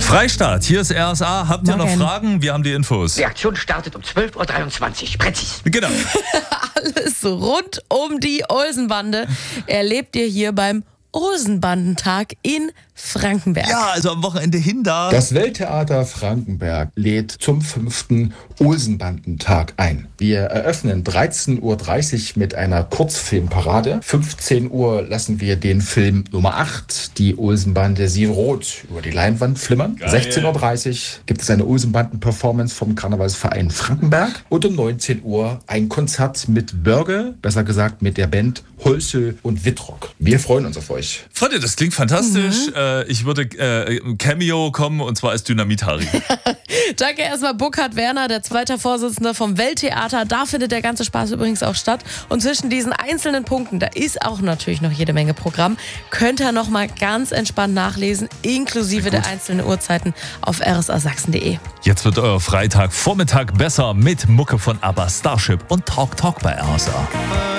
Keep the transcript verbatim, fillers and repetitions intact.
Freistaat, hier ist R S A. Habt ihr noch Morgen. Fragen? Wir haben die Infos. Die Aktion startet um zwölf Uhr dreiundzwanzig. Präzis. Genau. Alles rund um die Olsenbande erlebt ihr hier beim Olsenbandentag in Frankenberg. Ja, also am Wochenende hin da. Das Welttheater Frankenberg lädt zum fünften Olsenbandentag ein. Wir eröffnen dreizehn Uhr dreißig mit einer Kurzfilmparade. fünfzehn Uhr lassen wir den Film Nummer acht, die Olsenbande Sie Rot, über die Leinwand flimmern. Geil. sechzehn Uhr dreißig gibt es eine Olsenbanden-Performance vom Karnevalsverein Frankenberg. Und um neunzehn Uhr ein Konzert mit Börge, besser gesagt mit der Band Holsel und Wittrock. Wir freuen uns auf euch. Freunde, das klingt fantastisch. Mhm. Äh, ich würde äh, Cameo kommen und zwar als Dynamit-Harry. Danke erstmal Burkhard Werner, der zweite Vorsitzende vom Welttheater. Da findet der ganze Spaß übrigens auch statt. Und zwischen diesen einzelnen Punkten, da ist auch natürlich noch jede Menge Programm, könnt ihr noch mal ganz entspannt nachlesen, inklusive der einzelnen Uhrzeiten auf r s a sachsen punkt d e. Jetzt wird euer Freitag Vormittag besser mit Mucke von ABBA, Starship und Talk Talk bei R S A.